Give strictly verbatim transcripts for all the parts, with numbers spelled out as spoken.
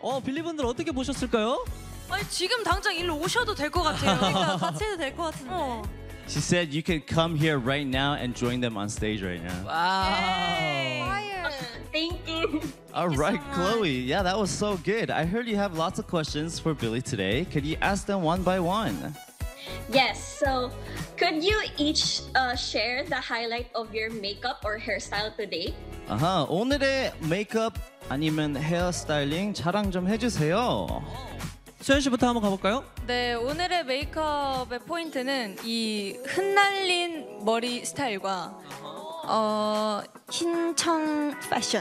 어, 빌리분들 어떻게 보셨을까요? 아니 지금 당장 일로 오셔도 될 것 같아요. 그러니까 같이 해도 될 것 같은데. 어. She said you can come here right now and join them on stage right now. 와우. Thank you. All right, Chloe. Yeah, that was so good. I heard you have lots of questions for Billy today. Could you ask them one by one? Yes, so could you each uh, share the highlight of your makeup or hairstyle today? 아하, 오늘의 메이크업 아니면 헤어스타일링 자랑 좀 해주세요. 수현 씨부터 한번 가볼까요? 네, 오늘의 메이크업의 포인트는 이 흩날린 머리 스타일과 어, 흰청 패션.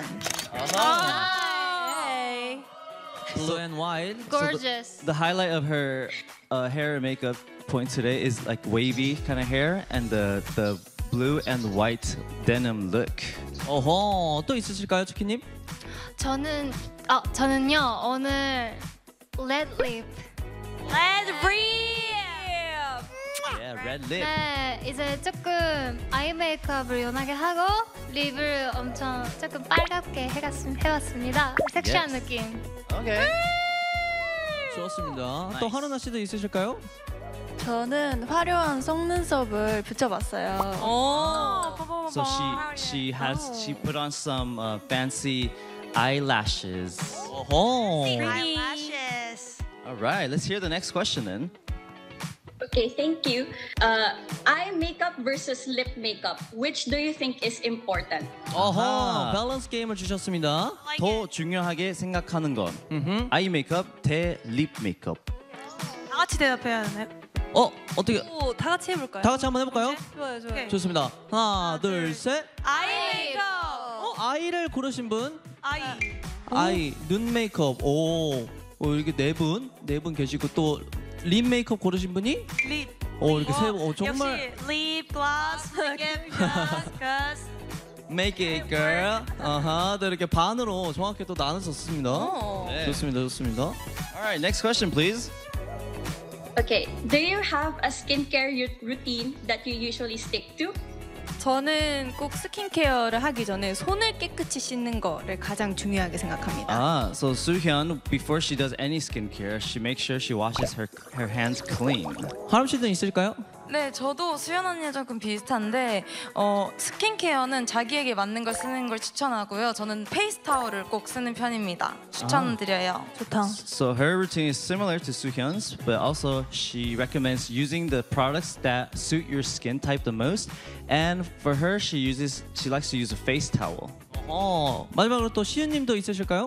아, Blue and white. gorgeous. The highlight of her uh, hair and makeup point today is like wavy kind of hair and the the blue and white denim look. 어허, 또 있으실까요, 치키님? 저는 어 저는요 오늘 red lip. Let's breathe. Yeah, red lip. 네, 이제 조금 아이 메이크업을 연하게 하고 립을 엄청 조금 빨갛게 해갔, 해봤습니다. 섹시한 Yes. 느낌. Okay. 좋습니다. Nice. 또 하루나 씨도 있으실까요? 저는 화려한 속눈썹을 붙여봤어요. 오. So she she has she put on some uh, fancy eyelashes. 어허. Eyelashes. All right, let's hear the next question then. Okay, thank you. Uh, eye makeup versus lip makeup. Which do you think is important? 어허, 아하. 밸런스 게임을 주셨습니다. 더 중요하게 생각하는 건 음흠. 아이 메이크업 대 립 메이크업. 다 같이 대답해야 하나요? 어, 어떻게? 오, 다 같이 해볼까요? 다 같이 한번 해볼까요? 좋아요, 좋아요. 오케이. 좋습니다. 하나, 둘, 셋. 아이 메이크업. 어, 아이를 고르신 분? 아이. 아이, 눈 메이크업. 오, 오 이렇게 네 분, 네 분 계시고 또 립 메이크업 고르신 분이? 립. 오, 이렇게 세 분. 어, 정말. 역시 립, 글라스, 립, 글라스, 글라스. Make it, girl. 아하, 또 이렇게 반으로 정확히 또 나누셨습니다. 어. 네. 좋습니다, 좋습니다. All right, next question, please. Okay, do you have a skincare u- routine that you usually stick to? 저는 꼭 스킨케어를 하기 전에 손을 깨끗이 씻는 거를 가장 중요하게 생각합니다. Ah, so Soohyun, before she does any skincare, she makes sure she washes her her hands clean. 하람 씨도 있을까요? 네, 저도 수연 언니랑 조금 비슷한데 어, 스킨케어는 자기에게 맞는 걸 쓰는 걸 추천하고요. 저는 페이스 타올을 꼭 쓰는 편입니다. 추천드려요. 좋다. So her routine is similar to Soohyun's, but also she recommends using the products that suit your skin type the most. And for her, she uses she likes to use a face towel. 어, 마지막으로 또 시은님도 있으실까요?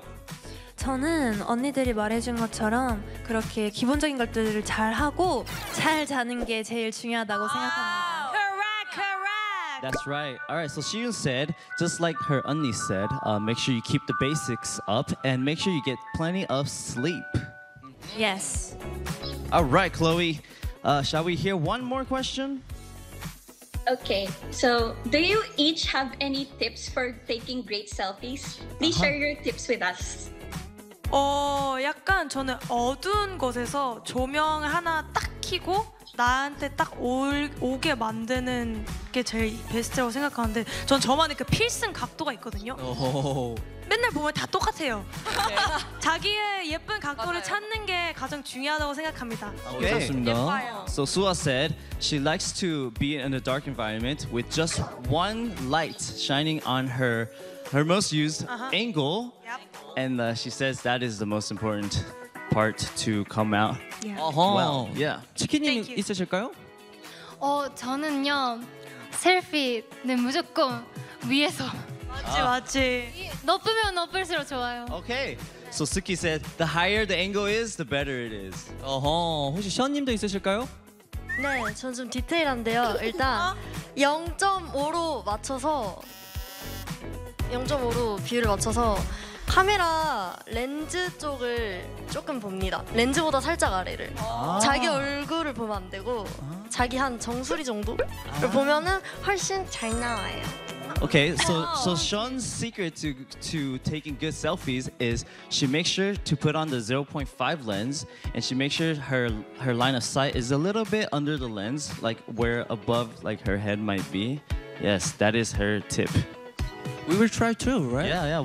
저는 언니들이 말해준 것처럼 그렇게 기본적인 것들을 잘 하고 잘 자는 게 제일 중요하다고 생각합니다. Correct, correct. That's right. All right. So Shiyun said, just like her Unni said, uh, make sure you keep the basics up and make sure you get plenty of sleep. Yes. All right, Chloe. Uh, shall we hear one more question? Okay, so do you each have any tips for taking great selfies? Please share your tips with us. 어, 약간 저는 어두운 곳에서 조명을 하나 딱 켜고 나한테 딱 올, 오게 만드는 게 제일 베스트라고 생각하는데 전 저만의 그 필승 각도가 있거든요. 오, 맨날 보면 다 똑같아요. 자기의 예쁜 각도를 찾는 게 가장 중요하다고 생각합니다. Okay. 좋습니다. So Suha said she likes to be in a dark environment with just one light shining on her her most used Uh-huh. angle, Yep. and uh, she says that is the most important part to come out 어허. well. Yeah. 치킨님 Thank you. 있으실까요? 어 저는요 셀피는 무조건 위에서 맞지, 맞지. 높으면 높을수록 좋아요. Okay. So Suki said the higher the angle is, the better it is. 어허, 혹시 션님도 있으실까요? 네, 전 좀 디테일한데요. 일단 영 점 오로 맞춰서 영 점 오로 비율을 맞춰서 카메라 렌즈 쪽을 조금 봅니다. 렌즈보다 살짝 아래를. 자기 얼굴을 보면 안 되고 자기 한 정수리 정도를 보면은 훨씬 잘 나와요. Okay, so so Sean's secret to to taking good selfies is she makes sure to put on the zero point five lens, and she makes sure her her line of sight is a little bit under the lens, like where above like her head might be. Yes, that is her tip. We will try too, right? Yeah, yeah.